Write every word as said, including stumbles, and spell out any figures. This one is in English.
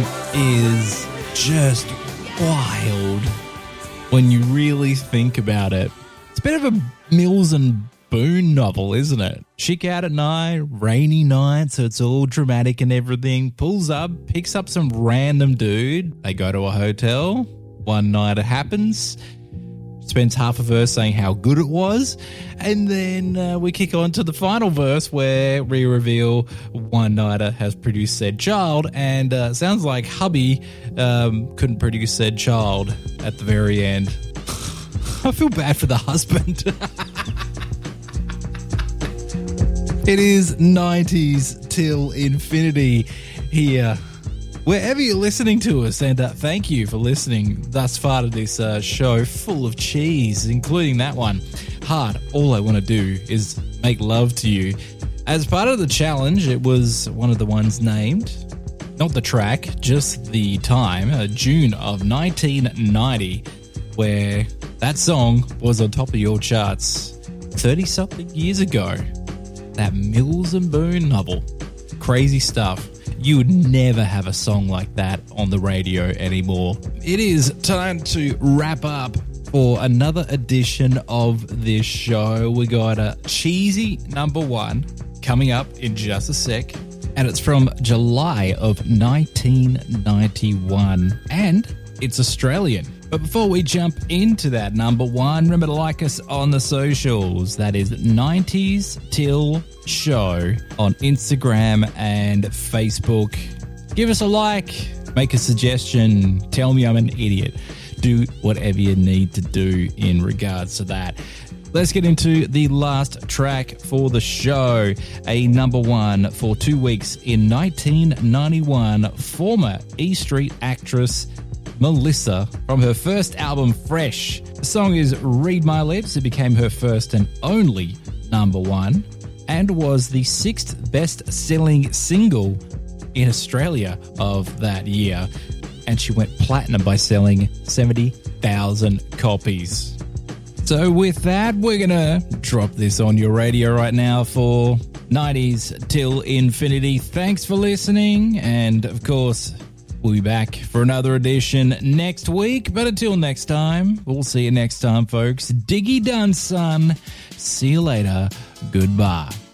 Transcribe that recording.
is just wild when you really think about it. It's a bit of a Mills and Boon novel, isn't it? Chick out at night, rainy night, so it's all dramatic and everything. Pulls up, picks up some random dude. They go to a hotel. One night it happens. Spends half a verse saying how good it was. And then uh, we kick on to the final verse where we reveal one-nighter has produced said child. And uh, sounds like hubby um, couldn't produce said child at the very end. I feel bad for the husband. It is nineties till infinity here. Wherever you're listening to us, and uh, thank you for listening thus far to this uh, show full of cheese, including that one. Hard, all I want to do is make love to you. As part of the challenge, it was one of the ones named, not the track, just the time, uh, June of nineteen ninety, where that song was on top of your charts thirty-something years ago. That Mills and Boon novel. Crazy stuff. You would never have a song like that on the radio anymore. It is time to wrap up for another edition of this show. We got a cheesy number one coming up in just a sec. And it's from July of nineteen ninety-one. And it's Australian. But before we jump into that number one, remember to like us on the socials. That is nineties Till Show on Instagram and Facebook. Give us a like, make a suggestion, tell me I'm an idiot. Do whatever you need to do in regards to that. Let's get into the last track for the show. A number one for two weeks in nineteen ninety-one, former E Street actress Melissa from her first album Fresh. The song is Read My Lips. It became her first and only number one and was the sixth best-selling single in Australia of that year. And she went platinum by selling seventy thousand copies. So with that, we're going to drop this on your radio right now for nineties Till Infinity. Thanks for listening. And of course, we'll be back for another edition next week. But until next time, we'll see you next time, folks. Diggy done, son. See you later. Goodbye.